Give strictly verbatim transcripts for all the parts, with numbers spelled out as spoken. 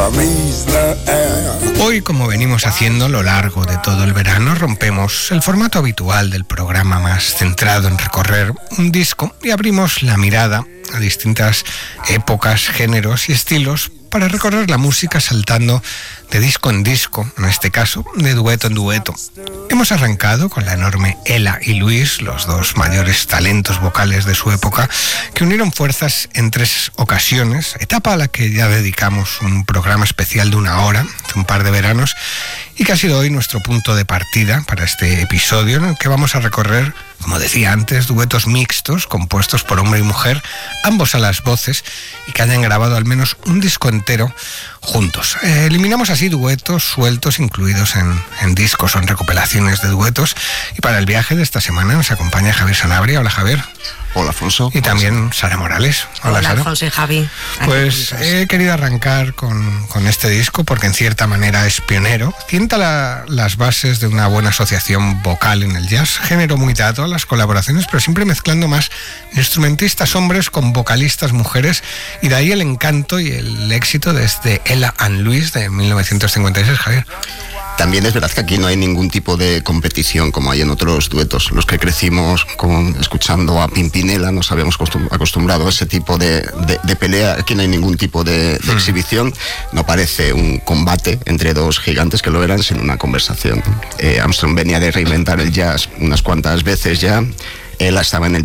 Hoy, como venimos haciendo a lo largo de todo el verano, rompemos el formato habitual del programa más centrado en recorrer un disco y abrimos la mirada a distintas épocas, géneros y estilos para recorrer la música saltando de disco en disco, en este caso de dueto en dueto. Hemos arrancado con la enorme Ella y Luis, los dos mayores talentos vocales de su época, que unieron fuerzas en tres ocasiones, etapa a la que ya dedicamos un programa especial de una hora, de un par de veranos, y que ha sido hoy nuestro punto de partida para este episodio en el que vamos a recorrer, como decía antes, duetos mixtos compuestos por hombre y mujer, ambos a las voces, y que hayan grabado al menos un disco entero juntos. Eh, eliminamos así duetos sueltos incluidos en, en discos o en recopilaciones de duetos, y para el viaje de esta semana nos acompaña Javier Sanabria. Hola, Javier. Hola, Alfonso. Y también Sara Morales. Hola, Hola, Sara. Alfonso y Javi. Pues he querido arrancar con, con este disco porque en cierta manera es pionero. Sienta la, las bases de una buena asociación vocal en el jazz, género muy dado a las colaboraciones, pero siempre mezclando más instrumentistas hombres con vocalistas mujeres, y de ahí el encanto y el éxito de este Ella and Luis de mil novecientos cincuenta y seis, Javier. También es verdad que aquí no hay ningún tipo de competición como hay en otros duetos. Los que crecimos con, escuchando a Pimpinela nos habíamos acostumbrado a ese tipo de, de, de pelea. Aquí no hay ningún tipo de, de exhibición. No parece un combate entre dos gigantes que lo eran, sino una conversación. Eh, Armstrong venía de reinventar el jazz unas cuantas veces ya. Él estaba en el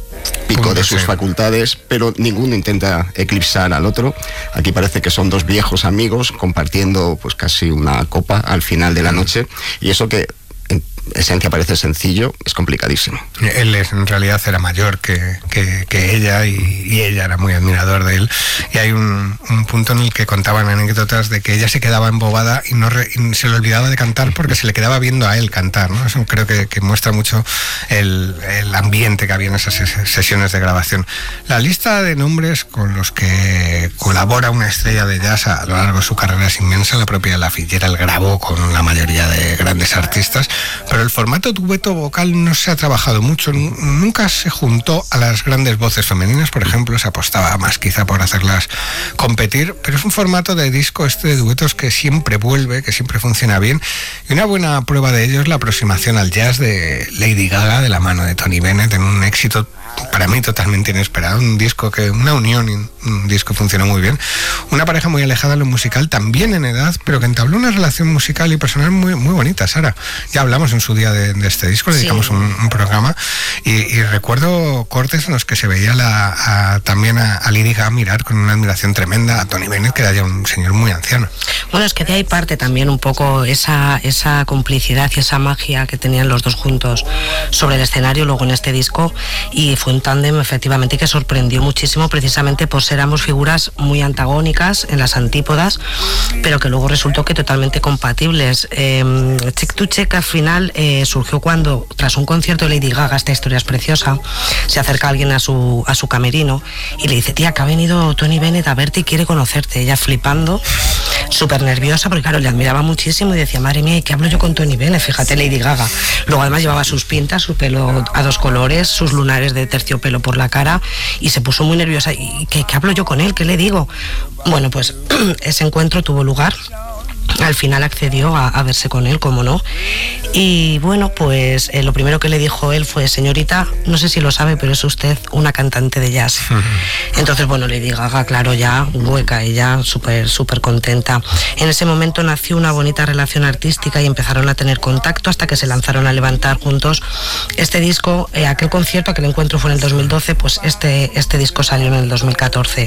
pico de sus facultades, pero ninguno intenta eclipsar al otro. Aquí parece que son dos viejos amigos compartiendo pues casi una copa al final de la noche, y eso que en esencia parece sencillo, es complicadísimo. Él es, en realidad era mayor que, que, que ella, y, y ella era muy admirador de él, y hay un, un punto en el que contaban anécdotas de que ella se quedaba embobada y no re, y se le olvidaba de cantar porque se le quedaba viendo a él cantar, ¿no? Eso creo que, que muestra mucho el, el ambiente que había en esas sesiones de grabación. La lista de nombres con los que colabora una estrella de jazz a lo largo de su carrera es inmensa. La propia Ella Fitzgerald grabó con la mayoría de grandes artistas, pero el formato dueto vocal no se ha trabajado mucho, nunca se juntó a las grandes voces femeninas, por ejemplo, se apostaba más quizá por hacerlas competir, pero es un formato de disco este de duetos que siempre vuelve, que siempre funciona bien, y una buena prueba de ello es la aproximación al jazz de Lady Gaga de la mano de Tony Bennett, en un éxito para mí totalmente inesperado, un disco que, una unión, un disco que funcionó muy bien, una pareja muy alejada en lo musical, también en edad, pero que entabló una relación musical y personal muy, muy bonita. Sara, ya hablamos en su día de, de este disco, le dedicamos sí. un, un programa, y, y recuerdo cortes en los que se veía la, a, también a, a Lady Gaga mirar con una admiración tremenda a Tony Bennett, que era ya un señor muy anciano. Bueno, es que de ahí parte también un poco esa, esa complicidad y esa magia que tenían los dos juntos sobre el escenario, luego en este disco, y fue un tándem efectivamente que sorprendió muchísimo, precisamente por ser ambos figuras muy antagónicas en las antípodas, pero que luego resultó que totalmente compatibles. Eh, Check to Check al final eh, surgió cuando, tras un concierto de Lady Gaga, esta historia es preciosa, se acerca alguien a su, a su camerino y le dice: tía, que ha venido Tony Bennett a verte y quiere conocerte. Ella flipando, súper nerviosa, porque claro, le admiraba muchísimo y decía: madre mía, ¿y qué hablo yo con Tony Bennett? Fíjate, Lady Gaga. Luego además llevaba sus pintas, su pelo a dos colores, sus lunares de terciopelo por la cara, y se puso muy nerviosa. ¿Y qué, qué hablo yo con él? ¿Qué le digo? Bueno, pues ese encuentro tuvo lugar. Al final accedió a, a verse con él, como no. Y bueno, pues eh, lo primero que le dijo él fue: señorita, no sé si lo sabe, pero es usted una cantante de jazz. Uh-huh. Entonces, bueno, Lady Gaga, claro, ya hueca, ella súper, súper contenta. En ese momento nació una bonita relación artística y empezaron a tener contacto hasta que se lanzaron a levantar juntos este disco. Eh, aquel concierto, aquel encuentro fue en el dos mil doce, pues este, este disco salió en el dos mil catorce.